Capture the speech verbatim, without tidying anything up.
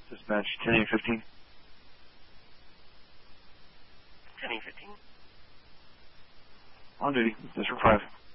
Dispatch ten eight fifteen. ten eight fifteen. On duty. District five.